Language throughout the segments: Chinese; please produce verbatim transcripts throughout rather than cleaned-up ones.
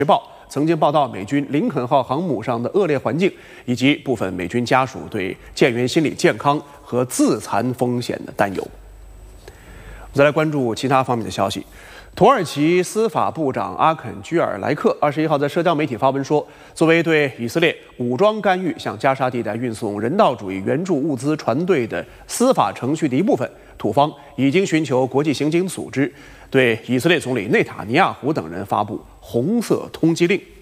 报曾经报道美军林肯号航母上的恶劣环境，以及部分美军家属对舰员心理健康和自残风险的担忧。我们再来关注其他方面的消息。土耳其司法部长阿肯居尔莱克二十一号在社交媒体发文说，作为对以色列武装干预向加沙地带运送人道主义援助物资船队的司法程序的一部分，土方已经寻求国际刑警组织对以色列总理内塔尼亚胡等人发布红色通缉令。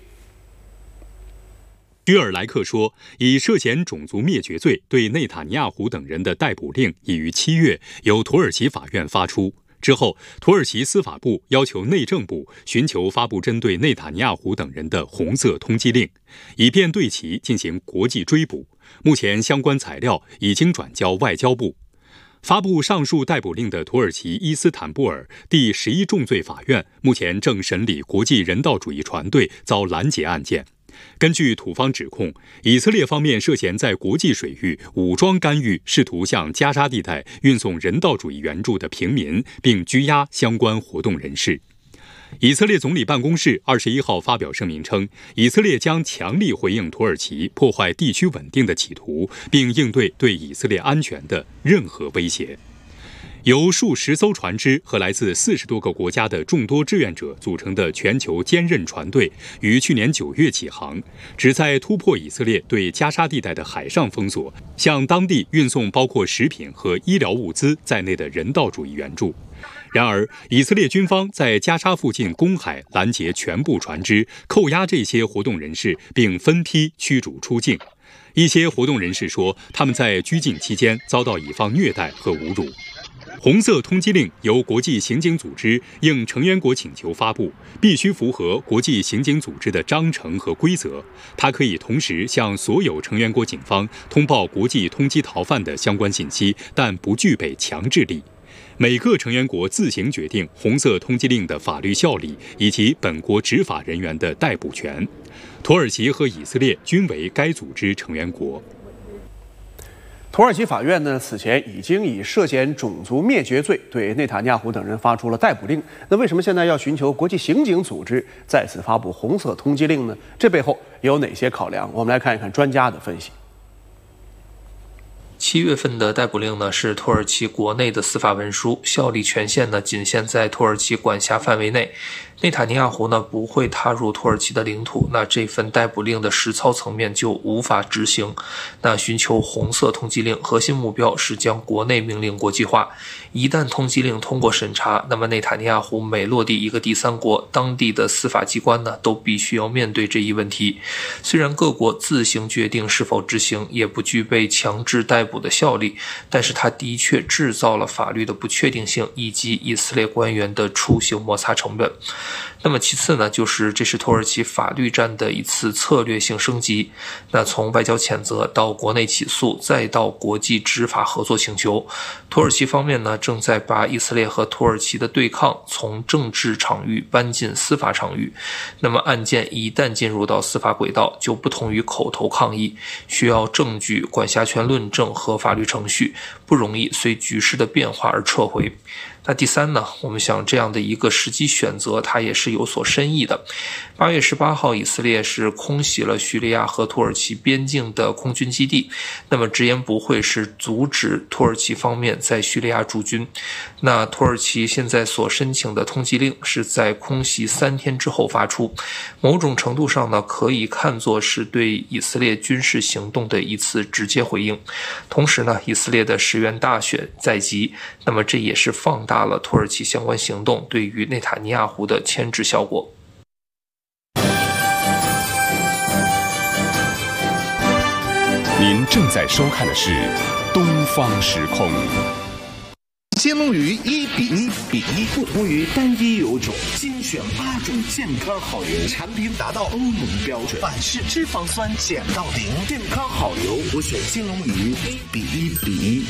居尔莱克说，以涉嫌种族灭绝罪对内塔尼亚胡等人的逮捕令已于七月由土耳其法院发出。之后，土耳其司法部要求内政部寻求发布针对内塔尼亚胡等人的红色通缉令，以便对其进行国际追捕。目前相关材料已经转交外交部。发布上述逮捕令的土耳其伊斯坦布尔第十一重罪法院目前正审理国际人道主义船队遭拦截案件。根据土方指控，以色列方面涉嫌在国际水域武装干预，试图向加沙地带运送人道主义援助的平民，并拘押相关活动人士。以色列总理办公室二十一号发表声明称，以色列将强力回应土耳其破坏地区稳定的企图，并应对对以色列安全的任何威胁。由数十艘船只和来自四十多个国家的众多志愿者组成的全球坚韧船队，于去年九月起航，旨在突破以色列对加沙地带的海上封锁，向当地运送包括食品和医疗物资在内的人道主义援助。然而，以色列军方在加沙附近公海拦截全部船只，扣押这些活动人士，并分批驱逐出境。一些活动人士说，他们在拘禁期间遭到以方虐待和侮辱。红色通缉令由国际刑警组织应成员国请求发布，必须符合国际刑警组织的章程和规则。它可以同时向所有成员国警方通报国际通缉逃犯的相关信息，但不具备强制力。每个成员国自行决定红色通缉令的法律效力以及本国执法人员的逮捕权。土耳其和以色列均为该组织成员国。 土耳其法院呢，此前已经以涉嫌种族灭绝罪对内塔尼亚胡等人发出了逮捕令。那为什么现在要寻求国际刑警组织再次发布红色通缉令呢？这背后有哪些考量？我们来看一看专家的分析。 七月份的逮捕令呢，是土耳其国内的司法文书，效力权限呢仅限在土耳其管辖范围内。内塔尼亚胡呢不会踏入土耳其的领土，那这份逮捕令的实操层面就无法执行。那寻求红色通缉令核心目标是将国内命令国际化。一旦通缉令通过审查，那么内塔尼亚胡每落地一个第三国，当地的司法机关呢都必须要面对这一问题。虽然各国自行决定是否执行，也不具备强制逮捕的效力，但是它的确制造了法律的不确定性以及以色列官员的出行摩擦成本。那么其次呢，就是这是土耳其法律战的一次策略性升级。那从外交谴责到国内起诉，再到国际执法合作请求，土耳其方面呢正在把以色列和土耳其的对抗从政治场域搬进司法场域。那么案件一旦进入到司法轨道，就不同于口头抗议，需要证据、管辖权论证和法律程序，不容易随局势的变化而撤回。那第三呢，我们想这样的一个时机选择，它也是有所深意的。八月十八号，以色列是空袭了叙利亚和土耳其边境的空军基地，那么直言不讳是阻止土耳其方面在叙利亚驻军。那土耳其现在所申请的通缉令是在空袭三天之后发出，某种程度上呢，可以看作是对以色列军事行动的一次直接回应。同时呢，以色列的十月大选在即，那么这也是放大了土耳其相关行动对于内塔尼亚胡的牵制效果。 您正在收看的是东方时空。 金龙鱼一比一比一，不同于单一油种，精选八种健康好油，产品达到欧盟标准，反式脂肪酸减到零，健康好油，我选金龙鱼一比一比一。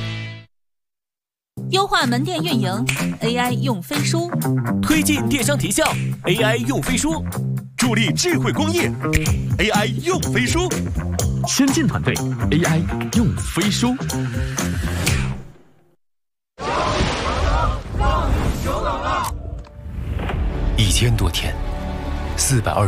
优化门店运营 ，A I 用飞书； 推进电商提效 ，A I 用飞书；助力智慧工业 ，A I 用飞书； 先进团队 A I 用飞书。 一千多天， 四百二。